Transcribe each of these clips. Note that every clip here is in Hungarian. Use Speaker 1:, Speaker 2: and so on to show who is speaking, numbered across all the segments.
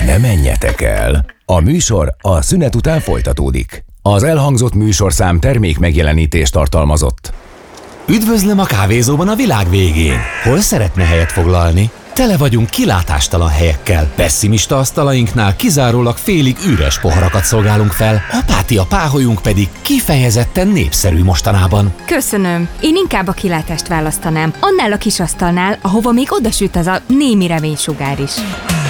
Speaker 1: Ne menjetek el! A műsor a szünet után folytatódik. Az elhangzott műsorszám termék megjelenítést tartalmazott.
Speaker 2: Üdvözlöm a kávézóban a világ végén! Hol szeretne helyet foglalni? Tele vagyunk kilátástalan helyekkel. Pessimista asztalainknál kizárólag félig üres poharakat szolgálunk fel, apátia páholyunk pedig kifejezetten népszerű mostanában.
Speaker 3: Köszönöm. Én inkább a kilátást választanám. Annál a kis asztalnál, ahova még odasüt az a némi reménysugár is.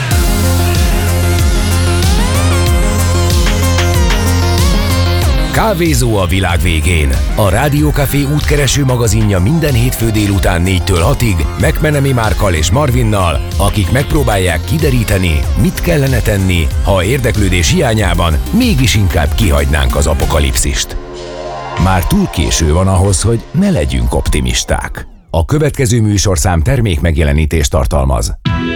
Speaker 1: Kávézó a világ végén. A Rádió Café útkereső magazinja minden hétfő délután 4-től 6-ig McMenemy Márkkal és Marvinnal, akik megpróbálják kideríteni, mit kellene tenni, ha érdeklődés hiányában mégis inkább kihagynánk az apokalipszist. Már túl késő van ahhoz, hogy ne legyünk optimisták. A következő műsorszám termék megjelenítést tartalmaz.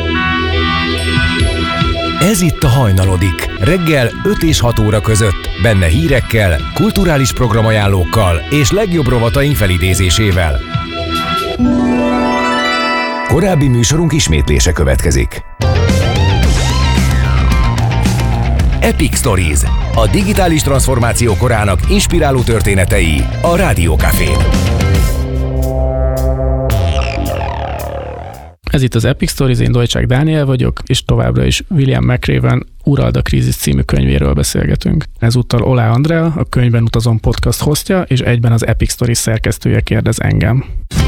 Speaker 1: Ez itt a Hajnalodik. Reggel 5 és 6 óra között. Benne hírekkel, kulturális programajánlókkal és legjobb rovataink felidézésével. Korábbi műsorunk ismétlése következik. Epic Stories. A digitális transformáció korának inspiráló történetei a Rádió Cafén.
Speaker 4: Ez itt az Epic Stories, én Dolcsák Dániel vagyok, és továbbra is William McRaven Urald a krízis című könyvéről beszélgetünk. Ezúttal Olá Andrea, a Könyvben utazom podcast hostja, és egyben az Epic Stories szerkesztője kérdez engem.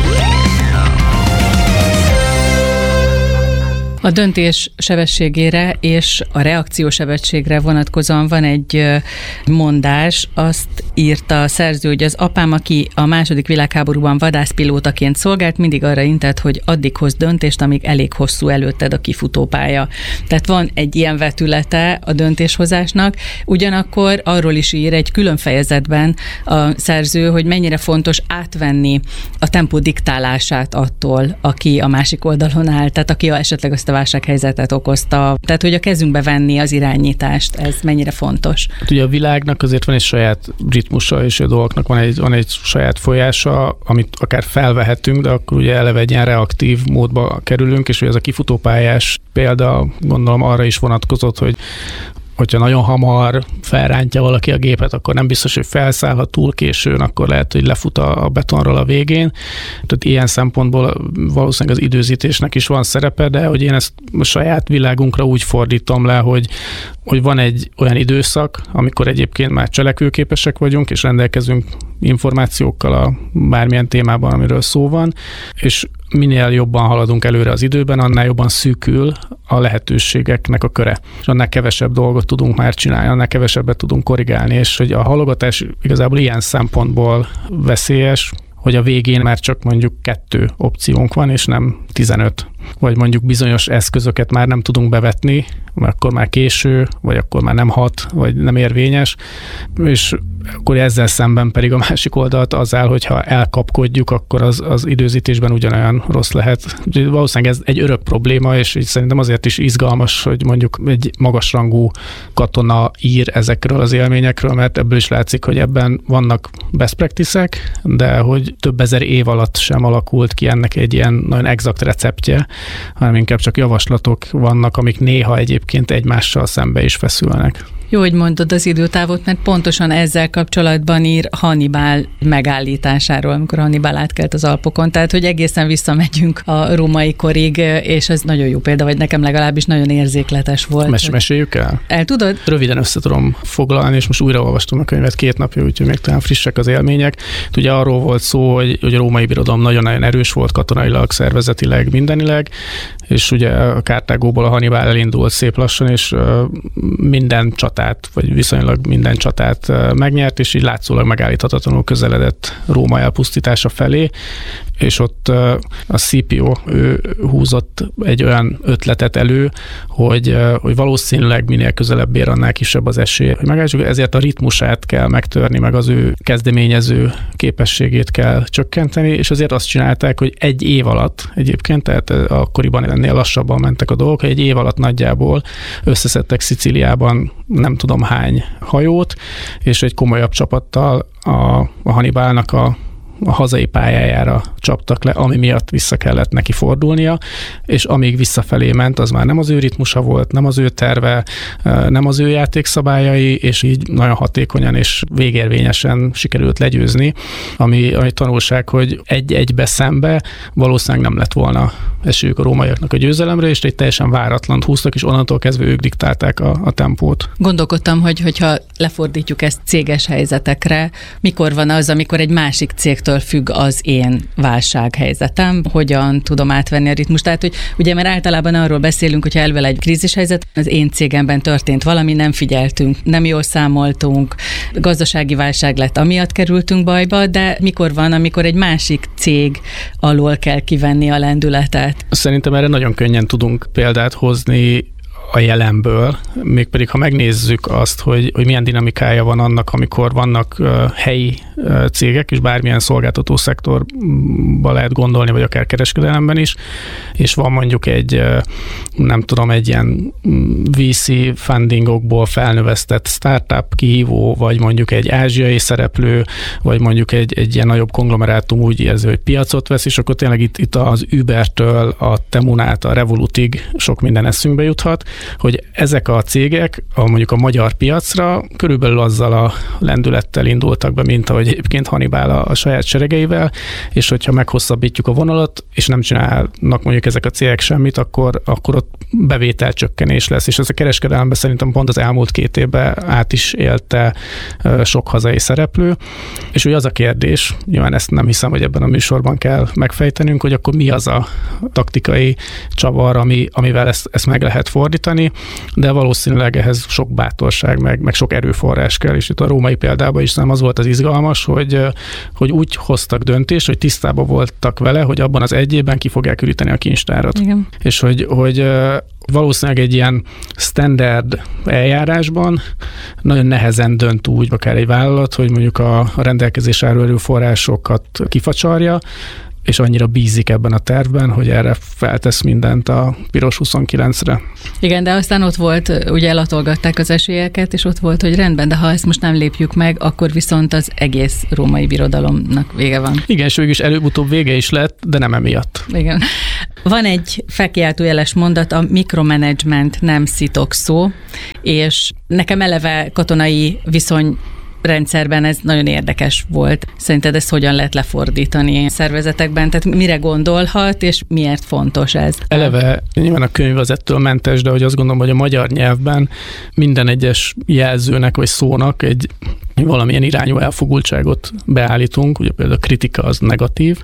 Speaker 5: A döntés sebességére és a reakciósebességre vonatkozóan van egy mondás, azt írta a szerző, hogy az apám, aki a II. Világháborúban vadászpilótaként szolgált, mindig arra intett, hogy addig hoz döntést, amíg elég hosszú előtted a kifutópálya. Tehát van egy ilyen vetülete a döntéshozásnak, ugyanakkor arról is ír egy külön fejezetben a szerző, hogy mennyire fontos átvenni a tempó diktálását attól, aki a másik oldalon áll, tehát aki esetleg azt a válsághelyzetet okozta. Tehát, hogy a kezünkbe venni az irányítást, ez mennyire fontos.
Speaker 4: Hát ugye a világnak azért van egy saját ritmusa, és a dolgoknak van egy saját folyása, amit akár felvehetünk, de akkor ugye eleve egy ilyen reaktív módba kerülünk, és ugye ez a kifutópályás példa, gondolom arra is vonatkozott, hogyha nagyon hamar felrántja valaki a gépet, akkor nem biztos, hogy felszáll, ha túl későn, akkor lehet, hogy lefut a betonról a végén. Tehát ilyen szempontból valószínűleg az időzítésnek is van szerepe, de hogy én ezt a saját világunkra úgy fordítom le, hogy van egy olyan időszak, amikor egyébként már cselekvőképesek vagyunk, és rendelkezünk információkkal a bármilyen témában, amiről szó van, és minél jobban haladunk előre az időben, annál jobban szűkül a lehetőségeknek a köre. És annál kevesebb dolgot tudunk már csinálni, annál kevesebbet tudunk korrigálni, és hogy a halogatás igazából ilyen szempontból veszélyes, hogy a végén már csak mondjuk 2 opciónk van, és nem 15. Vagy mondjuk bizonyos eszközöket már nem tudunk bevetni, mert akkor már késő, vagy akkor már nem hat, vagy nem érvényes, és akkor ezzel szemben pedig a másik oldalt az áll, hogyha elkapkodjuk, akkor az időzítésben ugyanolyan rossz lehet. Valószínűleg ez egy örök probléma, és így szerintem azért is izgalmas, hogy mondjuk egy magasrangú katona ír ezekről az élményekről, mert ebből is látszik, hogy ebben vannak best practice-ek, de hogy több ezer év alatt sem alakult ki ennek egy ilyen nagyon exakt receptje, hanem inkább csak javaslatok vannak, amik néha egyébként egymással szembe is feszülnek.
Speaker 5: Jó, hogy mondod az időtávot, mert pontosan ezzel kapcsolatban ír Hannibal megállításáról, amikor Hannibal átkelt az Alpokon, tehát hogy egészen visszamegyünk a római korig, és ez nagyon jó példa, vagy nekem legalábbis nagyon érzékletes volt.
Speaker 4: Meséljük el?
Speaker 5: El tudod?
Speaker 4: Röviden össze tudom foglalni, és most újra olvastam a könyvet 2 napja, úgyhogy még talán frissek az élmények. Ugye arról volt szó, hogy a római birodalom nagyon-nagyon erős volt katonailag, szervezetileg, mindenileg, és ugye a Kartágóból a Hannibal elindult szép lassan, és minden csatát, vagy viszonylag minden csatát megnyert, és így látszólag megállíthatatlanul közeledett Róma elpusztítása felé, és ott a Scipio, ő húzott egy olyan ötletet elő, hogy valószínűleg minél közelebb ér, annál kisebb az esély, hogy megállítsuk, ezért a ritmusát kell megtörni, meg az ő kezdeményező képességét kell csökkenteni, és azért azt csinálták, hogy 1 év alatt egyébként, tehát akkoriban ennél lassabban mentek a dolgok, hogy 1 év alatt nagyjából összeszedtek Szicíliában nem tudom hány hajót, és egy komolyabb csapattal a Hannibalnak a a hazai pályájára csaptak le, ami miatt vissza kellett neki fordulnia, és amíg visszafelé ment, az már nem az ő ritmusa volt, nem az ő terve, nem az ő játékszabályai, és így nagyon hatékonyan és végérvényesen sikerült legyőzni, ami tanulság, hogy egy-egybe szembe valószínűleg nem lett volna esélyük a rómaiaknak a győzelemre, és egy teljesen váratlant húztak, és onnantól kezdve ők diktálták a tempót.
Speaker 5: Gondolkodtam, hogyha lefordítjuk ezt céges helyzetekre, mikor van az, amikor egy másik cégtől függ az én válsághelyzetem, hogyan tudom átvenni a ritmust. Tehát, hogy ugye mert általában arról beszélünk, hogyha elvel egy krízishelyzet, az én cégemben történt valami, nem figyeltünk, nem jól számoltunk, gazdasági válság lett, amiatt kerültünk bajba, de mikor van, amikor egy másik cég alól kell kivenni a lendületet?
Speaker 4: Szerintem erre nagyon könnyen tudunk példát hozni a jelenből, mégpedig ha megnézzük azt, hogy milyen dinamikája van annak, amikor vannak helyi cégek, és bármilyen szolgáltató szektorba lehet gondolni, vagy akár kereskedelemben is, és van mondjuk egy ilyen VC fundingokból felnövesztett startup kihívó, vagy mondjuk egy ázsiai szereplő, vagy mondjuk egy ilyen nagyobb konglomerátum úgy érzi, hogy piacot vesz, és akkor tényleg itt az Ubertől a Temunát, a Revolutig sok minden eszünkbe juthat, hogy ezek a cégek mondjuk a magyar piacra körülbelül azzal a lendülettel indultak be, mint ahogy egyébként Hannibal a saját seregeivel, és hogyha meghosszabbítjuk a vonalat, és nem csinálnak mondjuk ezek a cégek semmit, akkor ott bevételcsökkenés lesz, és ez a kereskedelemben szerintem pont az elmúlt 2 évben át is élte sok hazai szereplő, és ugye az a kérdés, nyilván ezt nem hiszem, hogy ebben a műsorban kell megfejtenünk, hogy akkor mi az a taktikai csavar, amivel ezt meg lehet fordítani, de valószínűleg ehhez sok bátorság, meg sok erőforrás kell, és itt a római példában is nem az volt az izgalmas, hogy úgy hoztak döntést, hogy tisztában voltak vele, hogy abban az egy évben ki fogják üríteni a kincstárat. Igen. És hogy valószínűleg egy ilyen standard eljárásban nagyon nehezen dönt úgy, akár egy vállalat, hogy mondjuk a rendelkezésre álló erőforrásokat kifacsarja, és annyira bízik ebben a tervben, hogy erre feltesz mindent a piros 29-re.
Speaker 5: Igen, de aztán ott volt, ugye elatolgatták az esélyeket, és ott volt, hogy rendben, de ha ezt most nem lépjük meg, akkor viszont az egész római birodalomnak vége van.
Speaker 4: Igen, és végülis előbb-utóbb vége is lett, de nem emiatt.
Speaker 5: Igen. Van egy felkiáltójeles mondat, a mikromanagement nem szitokszó, és nekem eleve katonai rendszerben ez nagyon érdekes volt. Szerinted ezt hogyan lehet lefordítani szervezetekben? Tehát mire gondolhat, és miért fontos ez?
Speaker 4: Eleve nyilván a könyv az ettől mentes, de hogy azt gondolom, hogy a magyar nyelvben minden egyes jelzőnek vagy szónak egy valamilyen irányú elfogultságot beállítunk, ugye például a kritika az negatív,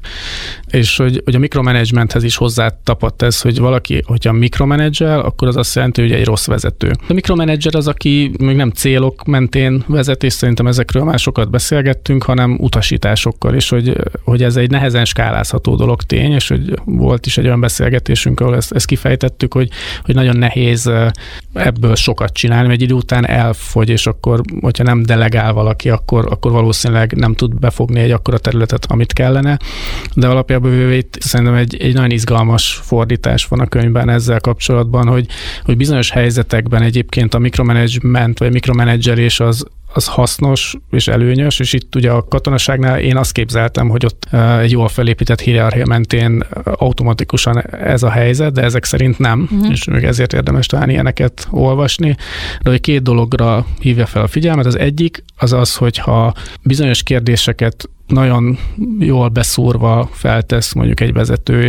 Speaker 4: és hogy a mikromanagementhez is hozzátapadt ez, hogy valaki, hogyha mikromanagel, akkor az azt jelenti, hogy egy rossz vezető. A mikromanager az, aki még nem célok mentén vezet, és szerintem ezekről már sokat beszélgettünk, hanem utasításokkal, és hogy ez egy nehezen skálázható dolog tény, és hogy volt is egy olyan beszélgetésünk, ahol ezt kifejtettük, hogy nagyon nehéz ebből sokat csinálni, mert egy idő után elfogy, és akkor, hogyha nem delegál valaki, akkor valószínűleg nem tud befogni egy akkora területet, amit kellene. De alapjában véve itt szerintem egy nagyon izgalmas fordítás van a könyvben ezzel kapcsolatban, hogy bizonyos helyzetekben egyébként a mikromanagement vagy a mikromanagerés az hasznos és előnyös, és itt ugye a katonaságnál én azt képzeltem, hogy ott egy jól felépített hierarchia mentén automatikusan ez a helyzet, de ezek szerint nem, és még ezért érdemes talán ilyeneket olvasni. De hogy 2 dologra hívja fel a figyelmet, az egyik az, hogyha bizonyos kérdéseket nagyon jól beszúrva feltesz mondjuk egy vezető,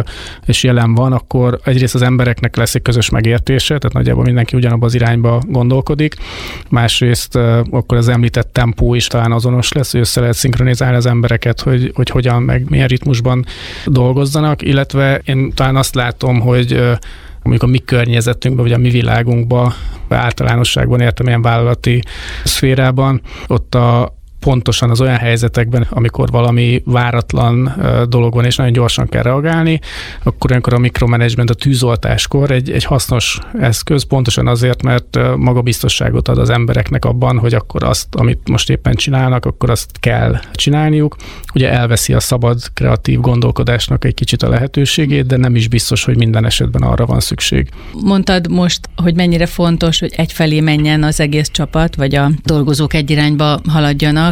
Speaker 4: és jelen van, akkor egyrészt az embereknek lesz egy közös megértése, tehát nagyjából mindenki ugyanabban az irányba gondolkodik. Másrészt akkor az említett tempó is talán azonos lesz, hogy össze lehet szinkronizálni az embereket, hogy hogyan, meg milyen ritmusban dolgozzanak, illetve én talán azt látom, hogy mondjuk a mi környezetünkben, vagy a mi világunkban, általánosságban értem ilyen vállalati szférában, ott pontosan az olyan helyzetekben, amikor valami váratlan dolog van, és nagyon gyorsan kell reagálni, akkor olyankor a mikromanagement a tűzoltáskor egy hasznos eszköz, pontosan azért, mert magabiztosságot ad az embereknek abban, hogy akkor azt, amit most éppen csinálnak, akkor azt kell csinálniuk. Ugye elveszi a szabad, kreatív gondolkodásnak egy kicsit a lehetőségét, de nem is biztos, hogy minden esetben arra van szükség.
Speaker 5: Mondtad most, hogy mennyire fontos, hogy egyfelé menjen az egész csapat, vagy a dolgozók egy irányba haladjanak,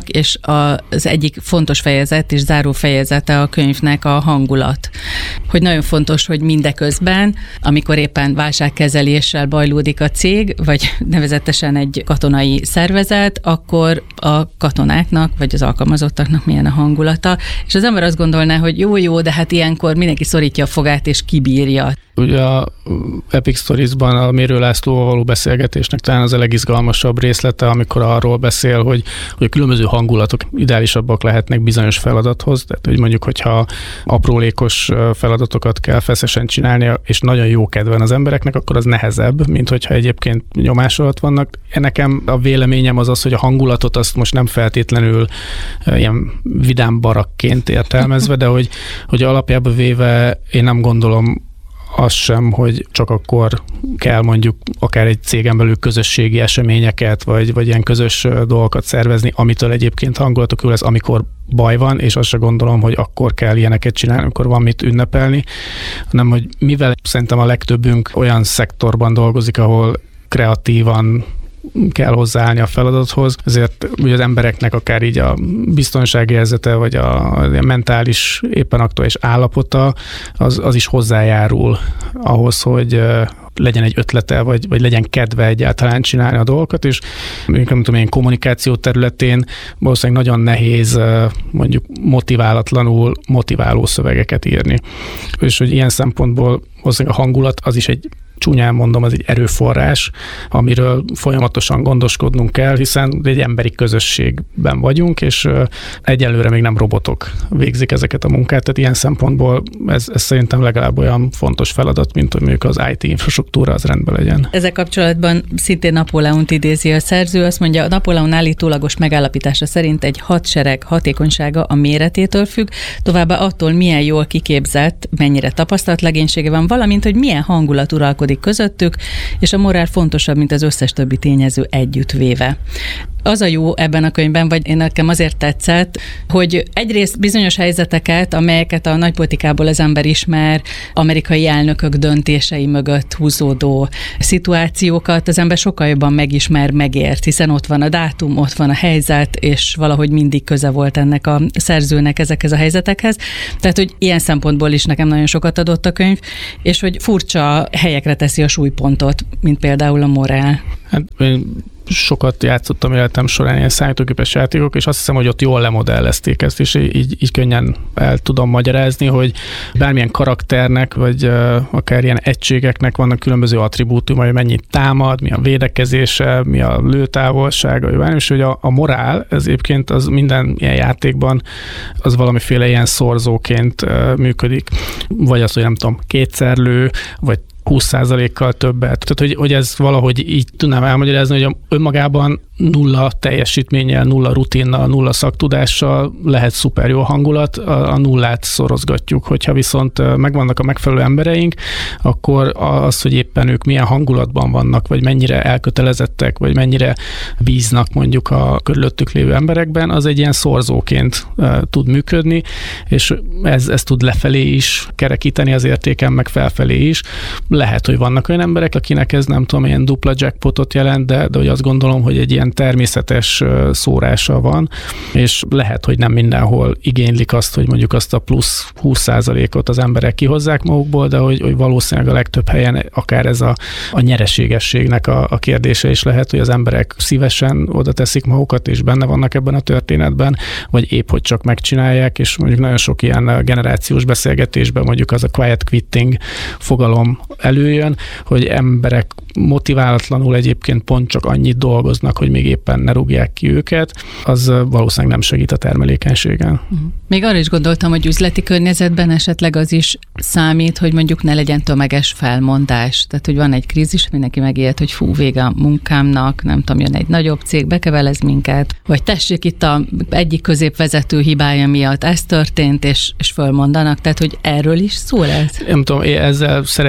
Speaker 5: vannak, és az egyik fontos fejezet és záró fejezete a könyvnek a hangulat. Hogy nagyon fontos, hogy mindeközben, amikor éppen válságkezeléssel bajlódik a cég, vagy nevezetesen egy katonai szervezet, akkor a katonáknak, vagy az alkalmazottaknak milyen a hangulata, és az ember azt gondolná, hogy jó, de hát ilyenkor mindenki szorítja a fogát és kibírja.
Speaker 4: Ugye a Epic Stories-ban a Mérő Lászlóval való beszélgetésnek talán az a legizgalmasabb részlete, amikor arról beszél, hogy a különböző hangulatok ideálisabbak lehetnek bizonyos feladathoz, tehát hogy mondjuk, hogyha aprólékos feladatokat kell feszesen csinálni, és nagyon jó kedven az embereknek, akkor az nehezebb, mint hogyha egyébként nyomás alatt vannak. Nekem a véleményem az, hogy a hangulatot azt most nem feltétlenül ilyen vidám barakként értelmezve, de hogy alapjában véve én nem gondolom az sem, hogy csak akkor kell mondjuk akár egy cégen belül közösségi eseményeket, vagy ilyen közös dolgokat szervezni, amitől egyébként hangulatok lesz, amikor baj van, és azt se gondolom, hogy akkor kell ilyeneket csinálni, amikor van mit ünnepelni, hanem hogy mivel szerintem a legtöbbünk olyan szektorban dolgozik, ahol kreatívan kell hozzáállni a feladathoz, ezért ugye az embereknek akár így a biztonságérzete, vagy a mentális éppen aktuális állapota, az is hozzájárul ahhoz, hogy legyen egy ötlete, vagy legyen kedve egyáltalán csinálni a dolgokat, és nem tudom, én kommunikáció területén valószínűleg nagyon nehéz mondjuk motiválatlanul motiváló szövegeket írni. És hogy ilyen szempontból valószínűleg a hangulat az is egy csúnyán mondom, az egy erőforrás, amiről folyamatosan gondoskodnunk kell, hiszen egy emberi közösségben vagyunk, és egyelőre még nem robotok végzik ezeket a munkát, tehát ilyen szempontból ez szerintem legalább olyan fontos feladat, mint hogy mondjuk az IT infrastruktúra az rendben legyen.
Speaker 5: Ezzel kapcsolatban szintén Napóleont idézi a szerző, azt mondja, a Napóleon állítólagos megállapítása szerint egy hadsereg hatékonysága a méretétől függ, továbbá attól, milyen jól kiképzett, mennyire tapasztalt legénysége van, valamint, hogy milyen hangulat uralkodik közöttük, és a morál fontosabb, mint az összes többi tényező együttvéve. Az a jó ebben a könyvben, vagy én nekem azért tetszett, hogy egyrészt bizonyos helyzeteket, amelyeket a nagypolitikából az ember ismer, amerikai elnökök döntései mögött húzódó szituációkat az ember sokkal jobban megismer, megért, hiszen ott van a dátum, ott van a helyzet, és valahogy mindig köze volt ennek a szerzőnek ezekhez a helyzetekhez. Tehát, hogy ilyen szempontból is nekem nagyon sokat adott a könyv, és hogy furcsa helyekre teszi a súlypontot, mint például a morál.
Speaker 4: Hát én sokat játszottam életem során ilyen számítógépes játékok, és azt hiszem, hogy ott jól lemodellezték ezt, és így könnyen el tudom magyarázni, hogy bármilyen karakternek, vagy akár ilyen egységeknek vannak különböző attribútumai, hogy mennyit támad, mi a védekezése, mi a lőtávolsága, és hogy a morál, ez egyébként az minden ilyen játékban az valamiféle ilyen szorzóként működik. Vagy az, hogy nem tudom, kétszer lő, vagy 20%-kal többet. Tehát, hogy ez valahogy így tudnám elmagyarázni, hogy önmagában nulla teljesítménnyel, nulla rutinnal, nulla szaktudással lehet szuper jó hangulat, a nullát szorozgatjuk. Hogyha viszont megvannak a megfelelő embereink, akkor az, hogy éppen ők milyen hangulatban vannak, vagy mennyire elkötelezettek, vagy mennyire bíznak mondjuk a körülöttük lévő emberekben, az egy ilyen szorzóként tud működni, és ez tud lefelé is kerekíteni az értéken, meg felfelé is. Lehet, hogy vannak olyan emberek, akinek ez nem tudom, ilyen dupla jackpotot jelent, de hogy azt gondolom, hogy egy ilyen természetes szórása van, és lehet, hogy nem mindenhol igénylik azt, hogy mondjuk azt a plusz 20%-ot az emberek kihozzák magukból, de hogy valószínűleg a legtöbb helyen akár ez a nyereségességnek a kérdése is lehet, hogy az emberek szívesen oda teszik magukat, és benne vannak ebben a történetben, vagy épp, hogy csak megcsinálják, és mondjuk nagyon sok ilyen generációs beszélgetésben mondjuk az a quiet quitting fogalom előjön, hogy emberek motiválatlanul egyébként pont csak annyit dolgoznak, hogy még éppen ne rúgják ki őket, az valószínűleg nem segít a termelékenységen.
Speaker 5: Még arra is gondoltam, hogy üzleti környezetben esetleg az is számít, hogy mondjuk ne legyen tömeges felmondás. Tehát, hogy van egy krízis, mindenki megijed, hogy fú, vége a munkámnak, nem tudom, jön egy nagyobb cég, bekevelez minket, vagy tessék, itt a egyik középvezető hibája miatt ez történt, és fölmondanak, tehát, hogy erről is szól ez?
Speaker 4: Nem tudom, ezzel szerencsére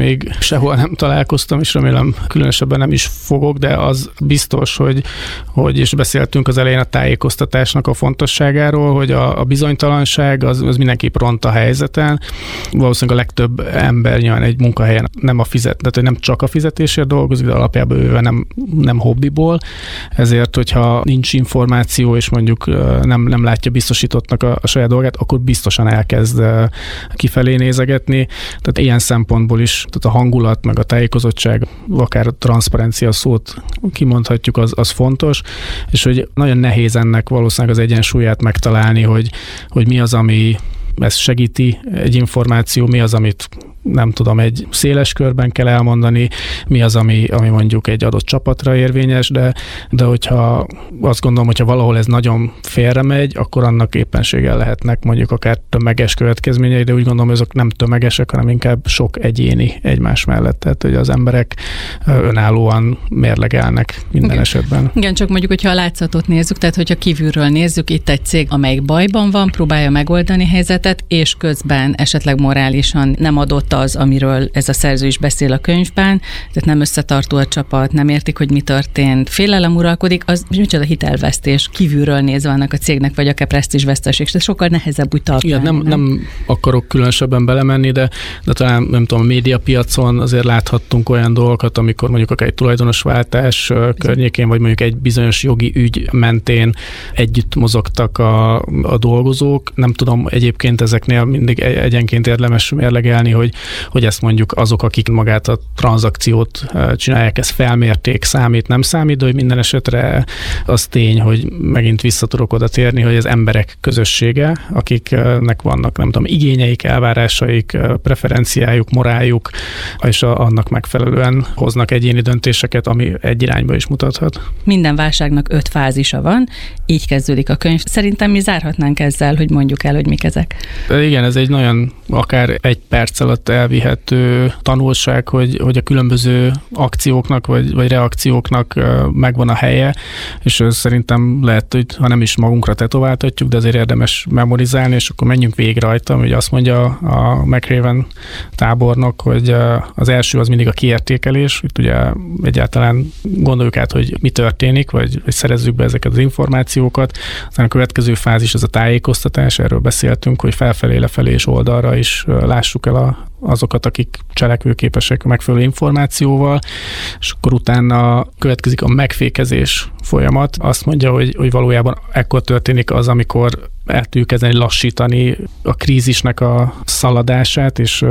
Speaker 4: még sehol nem találkoztam, és remélem különösebben nem is fogok, de az biztos, hogy és beszéltünk az elején a tájékoztatásnak a fontosságáról, hogy a bizonytalanság az mindenképp ront a helyzeten. Valószínűleg a legtöbb ember nyilván egy munkahelyen tehát nem csak a fizetésért dolgozik, de alapjában őve nem hobbiból. Ezért, hogyha nincs információ, és mondjuk nem látja biztosítottnak a saját dolgát, akkor biztosan elkezd kifelé nézegetni. Tehát ilyen szempontból is, tehát a hangulat, meg a tájékozottság, akár a transzparencia szót kimondhatjuk, az fontos, és hogy nagyon nehéz ennek valószínűleg az egyensúlyát megtalálni, hogy mi az, ami ezt segíti egy információ, mi az, amit nem tudom, egy széles körben kell elmondani, mi az, ami mondjuk egy adott csapatra érvényes, de hogyha azt gondolom, hogyha valahol ez nagyon félre megy, akkor annak éppenséggel lehetnek mondjuk akár tömeges következményei, de úgy gondolom, hogy azok nem tömegesek, hanem inkább sok egyéni egymás mellett, tehát hogy az emberek önállóan mérlegelnek minden esetben.
Speaker 5: Igen, csak mondjuk, hogyha a látszatot nézzük, tehát hogyha kívülről nézzük, itt egy cég, amelyik bajban van, próbálja megoldani helyzetet, és közben esetleg morálisan nem adott az, amiről ez a szerző is beszél a könyvben, tehát nem összetartó a csapat, nem értik, hogy mi történt, félelem uralkodik, az micsoda hitelvesztés kívülről nézve annak a cégnek, vagy akár presztízsveszteség, és sokkal nehezebb úgy tartani.
Speaker 4: Igen, nem akarok különösebben belemenni, de talán nem tudom, a médiapiacon azért láthattunk olyan dolgokat, amikor mondjuk akár egy tulajdonosváltás környékén, vagy mondjuk egy bizonyos jogi ügy mentén együtt mozogtak a dolgozók. Nem tudom, egyébként ezeknél mindig egyenként érdemes mérlegelni, hogy ezt mondjuk azok, akik magát a tranzakciót csinálják, ezt felmérték, számít, nem számít, de hogy minden esetre az tény, hogy megint vissza tudok oda térni, hogy az emberek közössége, akiknek vannak, nem tudom, igényeik, elvárásaik, preferenciájuk, moráljuk, és annak megfelelően hoznak egyéni döntéseket, ami egy irányba is mutathat.
Speaker 5: Minden válságnak 5 fázisa van, így kezdődik a könyv. Szerintem mi zárhatnánk ezzel, hogy mondjuk el, hogy mik ezek.
Speaker 4: Igen, ez egy nagyon akár egy perc alatt elvihető tanulság, hogy a különböző akcióknak vagy reakcióknak megvan a helye, és szerintem lehet, hogy ha nem is magunkra tetováltatjuk, de azért érdemes memorizálni, és akkor menjünk végig rajta, hogy azt mondja a McRaven tábornok, hogy az első az mindig a kiértékelés, itt ugye egyáltalán gondoljuk át, hogy mi történik, vagy szerezzük be ezeket az információkat, aztán a következő fázis az a tájékoztatás, erről beszéltünk, hogy felfelé, lefelé és oldalra is lássuk el azokat, akik cselekvőképesek megfelelő információval, és akkor utána következik a megfékezés folyamat. Azt mondja, hogy valójában ekkor történik az, amikor el tudjuk kezdeni lassítani a krízisnek a szaladását, és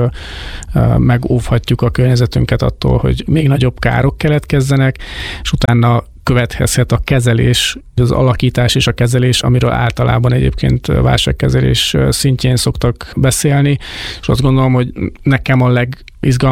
Speaker 4: megóvhatjuk a környezetünket attól, hogy még nagyobb károk keletkezzenek, és utána következhet a kezelés, az alakítás és a kezelés, amiről általában egyébként válságkezelés szintjén szoktak beszélni, és azt gondolom, hogy nekem a legizgalmasabb